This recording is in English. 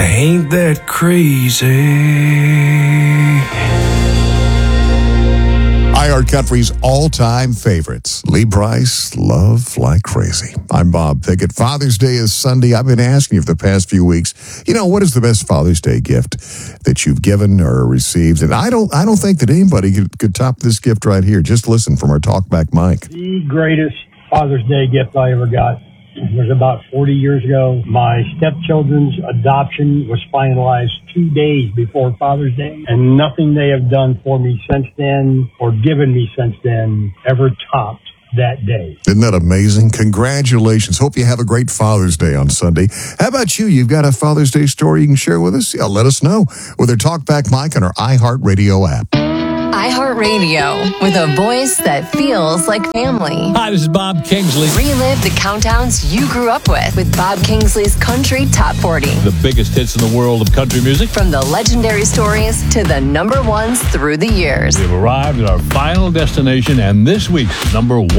Ain't that crazy? iHeartCountry's all-time favorites. Lee Brice, Love Like Crazy. I'm Bob Pickett. Father's Day is Sunday. I've been asking you for the past few weeks, what is the best Father's Day gift that you've given or received? And I don't think that anybody could top this gift right here. Just listen from our talkback mic. The greatest Father's Day gift I ever got was about 40 years ago. My stepchildren's adoption was finalized 2 days before Father's Day, and nothing they have done for me since then or given me since then ever topped that day. Isn't that amazing? Congratulations. Hope you have a great Father's Day on Sunday. How about you? You've got a Father's Day story you can share with us? Yeah, let us know with our talkback mic on our iHeartRadio app. iHeartRadio, with a voice that feels like family. Hi, this is Bob Kingsley. Relive the countdowns you grew up with Bob Kingsley's Country Top 40. The biggest hits in the world of country music. From the legendary stories to the number ones through the years. We've arrived at our final destination, and this week's number one